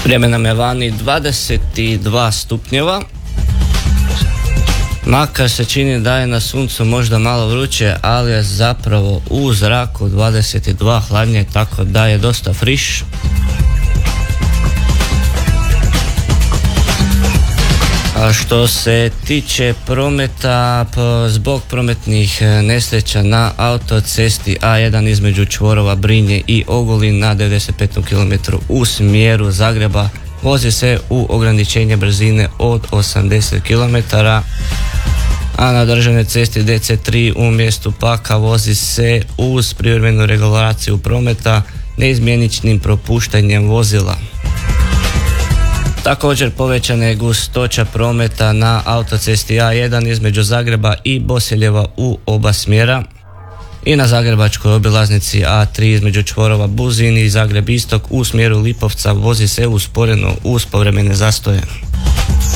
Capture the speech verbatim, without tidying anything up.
Vrijeme nam je vani dvadeset dva stupnjeva. Makar se čini da je na suncu možda malo vruće, ali je zapravo u zraku dvadeset dva hladnije, tako da je dosta friš. A što se tiče prometa, zbog prometnih nesreća na autocesti A jedan između čvorova Brinje i Ogulin na devedeset pet kilometara u smjeru Zagreba vozi se u ograničenje brzine od osamdeset kilometara, a na državnoj cesti D C tri u mjestu Paka vozi se uz privremenu regulaciju prometa neizmjeničnim propuštanjem vozila. Također povećana je gustoća prometa na autocesti A jedan između Zagreba i Bosiljeva u oba smjera i na zagrebačkoj obilaznici A tri između čvorova Buzin i Zagreb istok u smjeru Lipovca vozi se usporeno uz povremene zastoje.